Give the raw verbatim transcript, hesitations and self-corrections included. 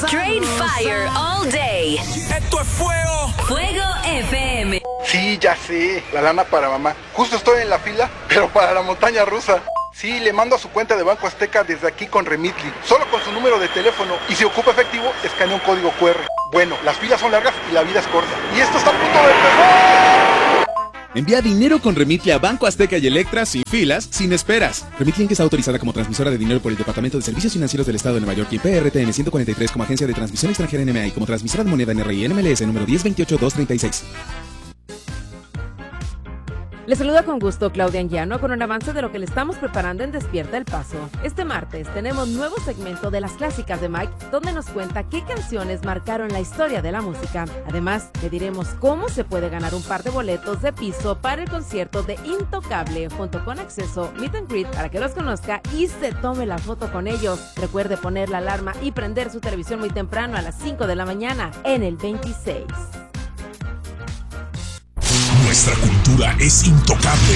Straight fire all day. Esto es fuego. Fuego F M. Sí, ya sé, la lana para mamá. Justo estoy en la fila, pero para la montaña rusa. Sí, le mando a su cuenta de Banco Azteca desde aquí con Remitly. Solo con su número de teléfono. Y si ocupa efectivo, escanea un código cu erre. Bueno, las filas son largas y la vida es corta. Y esto está a punto de empezar. Envía dinero con Remitly a Banco Azteca y Electra sin filas, sin esperas. Remitly Inc está autorizada como transmisora de dinero por el Departamento de Servicios Financieros del Estado de Nueva York y P R T N ciento cuarenta y tres como agencia de transmisión extranjera N M A y como transmisora de moneda N R I N M L S número diez veintiocho dos treinta y seis. Les saluda con gusto Claudia Anguiano con un avance de lo que le estamos preparando en Despierta el Paso. Este martes tenemos nuevo segmento de las clásicas de Mike, donde nos cuenta qué canciones marcaron la historia de la música. Además, le diremos cómo se puede ganar un par de boletos de piso para el concierto de Intocable, junto con acceso meet and greet para que los conozca y se tome la foto con ellos. Recuerde poner la alarma y prender su televisión muy temprano a las cinco de la mañana en el veintiséis. Nuestra cultura es intocable.